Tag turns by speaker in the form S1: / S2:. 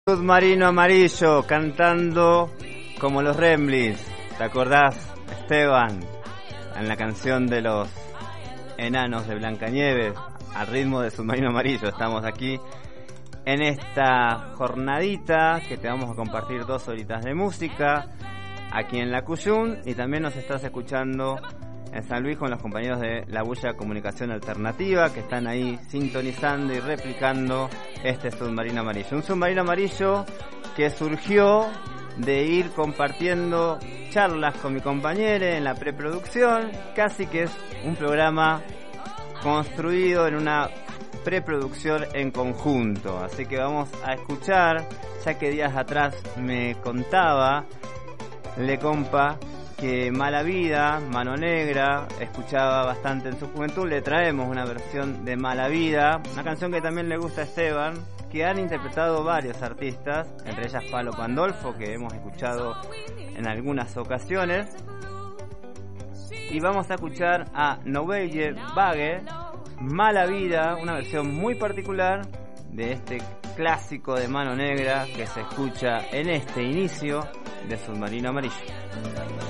S1: Submarino Amarillo, cantando como los Remlis. ¿Te acordás, Esteban? En la canción de los enanos de Blancanieves, al ritmo de Submarino Amarillo. Estamos aquí en esta jornadita que te vamos a compartir 2 horitas de música aquí en la Cuyún, y también nos estás escuchando en San Luis con los compañeros de La Bulla Comunicación Alternativa, que están ahí sintonizando y replicando este Submarino Amarillo. Un Submarino Amarillo que surgió de ir compartiendo charlas con mi compañero en la preproducción. Casi que es un programa construido en una preproducción en conjunto. Así que vamos a escuchar, ya que días atrás me contaba Le Compa que Mala Vida, Mano Negra, escuchaba bastante en su juventud. Le traemos una versión de Mala Vida, una canción que también le gusta a Esteban, que han interpretado varios artistas, entre ellas Palo Pandolfo, que hemos escuchado en algunas ocasiones. Y vamos a escuchar a Novelle Vague, Mala Vida, una versión muy particular de este clásico de Mano Negra que se escucha en este inicio de Submarino Amarillo.